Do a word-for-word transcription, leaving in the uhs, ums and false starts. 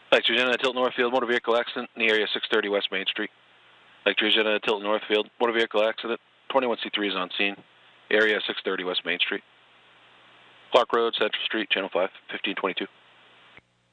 Electrician at Tilton Northfield, motor vehicle accident in the area six thirty West Main Street. Electrician at Tilton Northfield, motor vehicle accident, twenty-one C three is on scene, area six thirty West Main Street. Clark Road, Central Street, Channel five, fifteen twenty-two.